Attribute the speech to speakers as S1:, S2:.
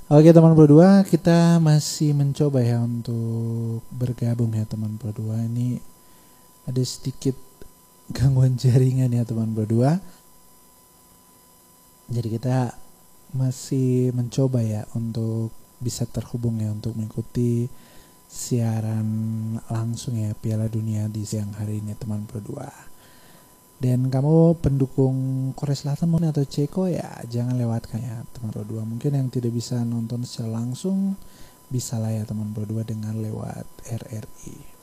S1: Oke teman berdua, kita masih mencoba ya untuk bergabung ya teman berdua. Ini ada sedikit gangguan jaringan ya teman berdua. Jadi kita masih mencoba ya untuk bisa terhubung ya untuk mengikuti siaran langsung ya Piala Dunia di siang hari ini teman berdua. Dan kamu pendukung Korea Selatan mungkin atau Ceko ya jangan lewatkan ya teman berdua. Mungkin yang tidak bisa nonton secara langsung bisa lah ya teman berdua dengan lewat RRI.